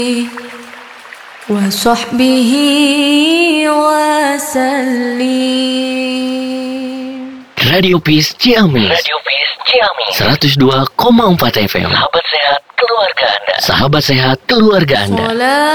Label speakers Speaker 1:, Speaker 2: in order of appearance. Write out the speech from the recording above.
Speaker 1: wa sahbihi wa sallim.
Speaker 2: Radio Peace Ciamis. 102,4 FM. Sahabat sehat keluarga Anda.